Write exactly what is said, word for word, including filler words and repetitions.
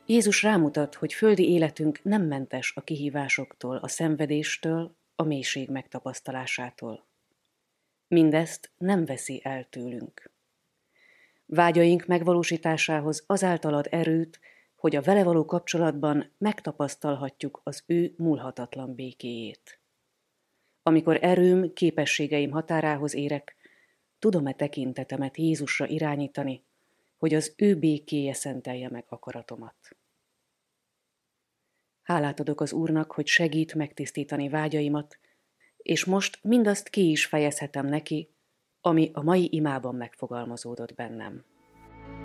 Jézus rámutat, hogy földi életünk nem mentes a kihívásoktól, a szenvedéstől, a mélység megtapasztalásától. Mindezt nem veszi el tőlünk. Vágyaink megvalósításához azáltal ad erőt, hogy a vele való kapcsolatban megtapasztalhatjuk az ő múlhatatlan békéjét. Amikor erőm, képességeim határához érek, tudom-e tekintetemet Jézusra irányítani, hogy az ő békéje szentelje meg akaratomat. Hálát adok az Úrnak, hogy segít megtisztítani vágyaimat, és most mindazt ki is fejezhetem neki, ami a mai imában megfogalmazódott bennem.